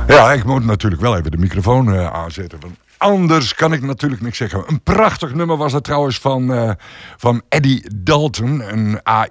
Ja, ik moet natuurlijk wel even de microfoon aanzetten. Want anders kan ik natuurlijk niks zeggen. Een prachtig nummer was het trouwens van Eddie Dalton. Een